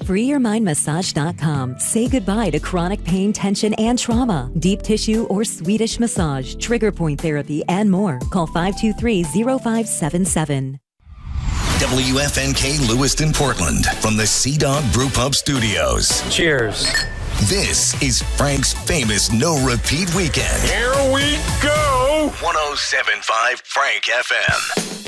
FreeYourMindMassage.com. Say goodbye to chronic pain, tension, and trauma. Deep tissue or Swedish massage, trigger point therapy, and more. Call 523-0577. WFNK Lewiston, Portland, from the Sea Dog Brew Pub Studios. Cheers. This is Frank's famous no-repeat weekend. Here we go. 107.5 Frank FM.